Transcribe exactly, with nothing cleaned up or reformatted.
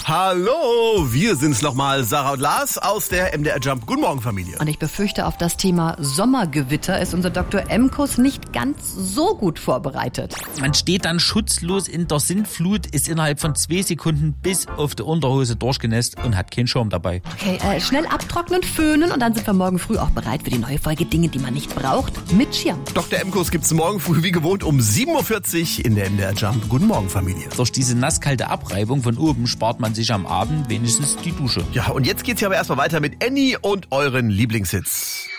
Hallo, wir sind's nochmal, Sarah und Lars aus der M D R Jump. Guten Morgen, Familie. Und ich befürchte, auf das Thema Sommergewitter ist unser Doktor Emkus nicht ganz so gut vorbereitet. Man steht dann schutzlos in der Sintflut, ist innerhalb von zwei Sekunden bis auf die Unterhose durchgenässt und hat keinen Schirm dabei. Okay, äh, schnell abtrocknen, föhnen und dann sind wir morgen früh auch bereit für die neue Folge Dinge, die man nicht braucht, mit Schirm. Doktor Emkus gibt's morgen früh wie gewohnt um sieben Uhr vierzig in der M D R Jump. Guten Morgen, Familie. Durch diese nasskalte Abreibung von oben spart man sich am Abend wenigstens die Dusche. Ja, und jetzt geht's ja aber erstmal weiter mit Annie und euren Lieblingshits.